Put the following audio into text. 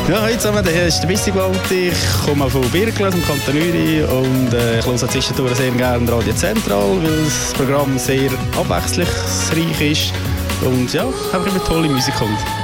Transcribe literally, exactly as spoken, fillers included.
Ja, heute zusammen, der ist der Bissi Walter. Ich komme von Birkel, aus dem Kanton Uri, und äh, ich höre zwischendurch sehr gerne Radio Zentral, weil das Programm sehr abwechslungsreich ist und ja, einfach immer tolle Musik kommt.